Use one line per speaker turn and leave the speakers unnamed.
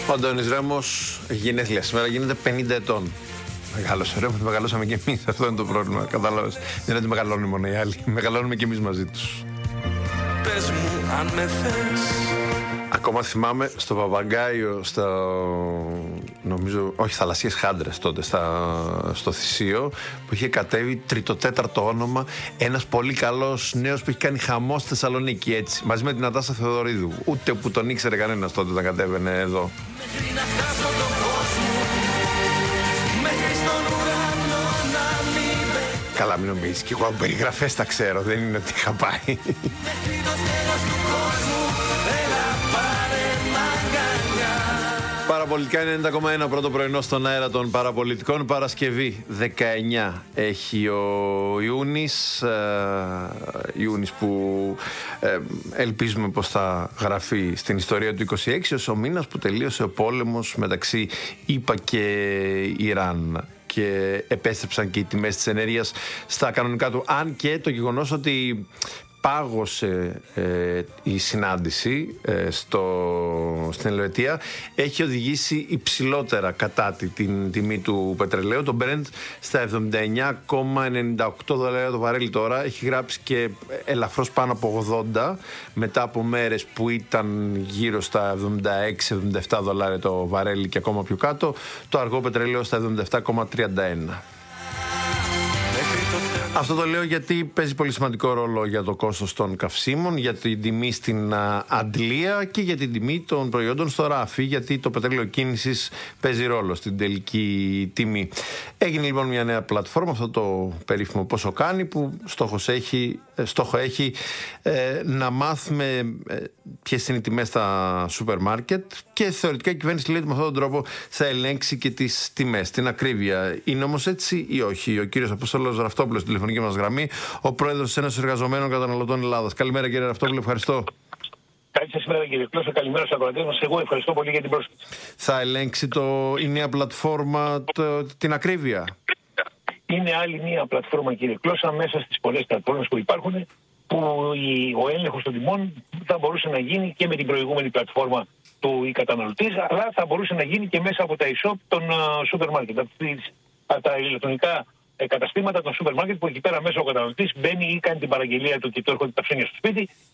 Ο Αντώνης Ρέμος, γενέθλια σήμερα, γίνεται 50 ετών. Μεγάλος ο Ρέμος, μεγαλώσαμε και εμείς. Αυτό είναι το πρόβλημα. Κατάλαβες. Δεν είναι ότι μεγαλώνουν μόνο οι άλλοι. Μεγαλώνουμε και εμείς μαζί τους. Πες μου αν με θες. Ακόμα θυμάμαι στο Παπαγκάιο, νομίζω, όχι, Θαλασσίες Χάντρες τότε, στο Θησίο, που είχε κατέβει τριτοτέταρτο όνομα ένας πολύ καλός νέος που έχει κάνει χαμό στη Θεσσαλονίκη, έτσι, μαζί με την Νατάσα Θεοδωρίδου. Ούτε που τον ήξερε κανένας τότε όταν κατέβαινε εδώ. Καλά, μην νομίζεις, και εγώ περιγραφές τα ξέρω, δεν είναι ότι είχα πάει. Παραπολιτικά 90,1 πρώτο πρωινό στον αέρα των παραπολιτικών. Παρασκευή 19 έχει ο Ιούνις που ελπίζουμε πως θα γραφεί στην ιστορία του 26 ως ο μήνας που τελείωσε ο πόλεμος μεταξύ ΗΠΑ και Ιράν και επέστρεψαν και οι τιμές της ενέργειας στα κανονικά του, αν και το γεγονός ότι πάγωσε η συνάντηση στην Ελβετία έχει οδηγήσει υψηλότερα κατά την τιμή του πετρελαίου. Το Brent στα $79,98 το βαρέλι τώρα, έχει γράψει και ελαφρώς πάνω από 80 μετά από μέρες που ήταν γύρω στα $76-77 το βαρέλι και ακόμα πιο κάτω, το αργό πετρελαίο στα $77,31. Αυτό το λέω γιατί παίζει πολύ σημαντικό ρόλο για το κόστος των καυσίμων, για την τιμή στην αντλία και για την τιμή των προϊόντων στο ράφι, γιατί το πετρέλαιο κίνησης παίζει ρόλο στην τελική τιμή. Έγινε λοιπόν μια νέα πλατφόρμα, αυτό το περίφημο Πόσο Κάνει, που στόχο έχει να μάθουμε ποιες είναι οι τιμές στα σούπερ μάρκετ και θεωρητικά η κυβέρνηση λέει ότι με αυτόν τον τρόπο θα ελέγξει και τις τιμές, την ακρίβεια. Είναι όμως έτσι ή όχι? Ο κύριος Απόστολος Ραφτόπουλος, στη τηλεφωνική μας γραμμή, ο πρόεδρος της Ένωσης Εργαζομένων Καταναλωτών Ελλάδας. Καλημέρα κύριε Ραφτόπουλο, ευχαριστώ.
Καλή σας μέρα κύριε Κλώσσα, καλημέρα στους ακροατές μας. Εγώ ευχαριστώ πολύ για την πρόσκληση.
Θα ελέγξει η νέα πλατφόρμα την ακρίβεια?
Είναι άλλη μια πλατφόρμα κύριε Κλώσσα μέσα στις πολλές πλατφόρμες που υπάρχουν, που ο έλεγχος των τιμών θα μπορούσε να γίνει και με την προηγούμενη πλατφόρμα του καταναλωτής, αλλά θα μπορούσε να γίνει και μέσα από τα e-shop των σούπερ μάρκετ, από τα ηλεκτρονικά καταστήματα των σούπερ μάρκετ, που εκεί πέρα μέσα ο καταναλωτής μπαίνει ή κάνει την παραγγελία του και του έρχονται τα ψώνια στο σπίτι